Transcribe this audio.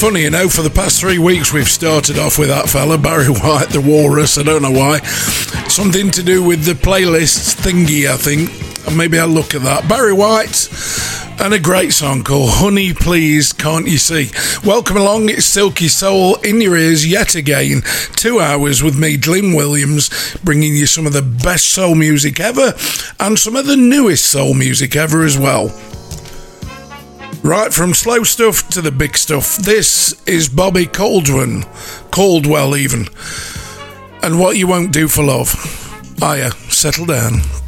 Funny, for the past 3 weeks we've started off with that fella, Barry White, the Walrus. I don't know why. Something to do with the playlists thingy, I think. Maybe I'll look at that. Barry White and a great song called Honey Please Can't You See. Welcome along, it's Silky Soul in your ears yet again. 2 hours with me, Glyn Williams, bringing you some of the best soul music ever and some of the newest soul music ever as well. Right from slow stuff to the big stuff, this is Bobby Caldwell even. And What You Won't Do for Love. Settle down.